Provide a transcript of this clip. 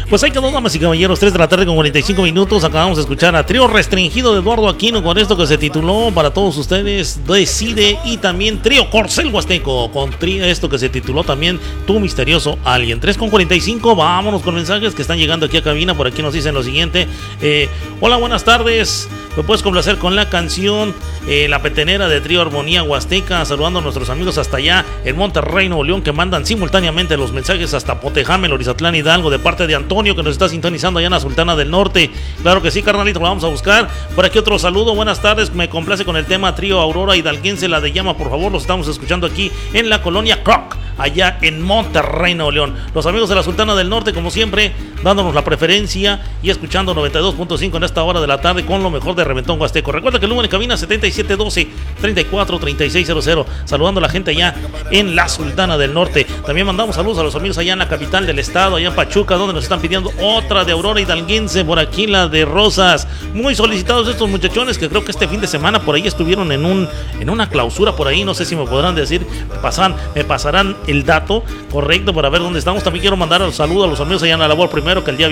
Pues ahí quedó, damas y caballeros, 3 de la tarde con 45 minutos. Acabamos de escuchar a Trío Restringido de Eduardo Aquino con esto que se tituló para todos ustedes Decide, y también Trío Corcel Huasteco con esto que se tituló también Tu Misterioso Alien. 3 con 45, vámonos con mensajes que están llegando aquí a cabina. Por aquí nos dicen lo siguiente: hola, buenas tardes, me puedes complacer con la canción La Petenera de Trío Armonía Huasteca, saludando a nuestros amigos hasta allá en Monterrey, Nuevo León, que mandan simultáneamente los mensajes hasta Potejame, Lorizatlán, Hidalgo, de parte de Antonio, que nos está sintonizando allá en la Sultana del Norte. Claro que sí, carnalito, lo vamos a buscar. Por aquí otro saludo: buenas tardes, me complace con el tema Trío Aurora Hidalguense, La de Llama, por favor. Los estamos escuchando aquí en la colonia Croc, allá en Monterrey, Nuevo León. Los amigos de la Sultana del Norte, como siempre, dándonos la preferencia y escuchando 92.5 en esta hora de la tarde con lo mejor de Reventón Huasteco. Recuerda que el número en cabina 7712-343600. Saludando a la gente allá en la Sultana del Norte. También mandamos saludos a los amigos allá en la capital del estado, allá en Pachuca, donde nos están pidiendo otra de Aurora Hidalguense. Por aquí la de Rosas. Muy solicitados estos muchachones, que creo que este fin de semana por ahí estuvieron en una clausura por ahí. No sé si me podrán decir, me pasarán el dato correcto para ver dónde estamos. También quiero mandar el saludo a los amigos allá en la labor primero, que el día